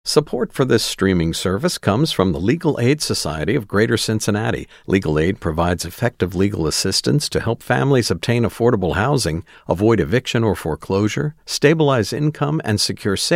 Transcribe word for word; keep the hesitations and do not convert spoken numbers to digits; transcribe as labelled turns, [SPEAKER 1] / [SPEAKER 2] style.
[SPEAKER 1] Support for this streaming service comes from the Legal Aid Society of Greater Cincinnati. Legal Aid provides effective legal assistance to help families obtain affordable housing, avoid eviction or foreclosure, stabilize income, and secure savings